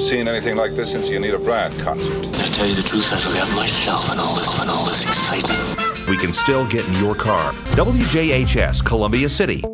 seen anything like this since the Anita Bryant concert. To tell you the truth, I forgot myself and all this excitement. We can still get in your car. WJHS, Columbia City.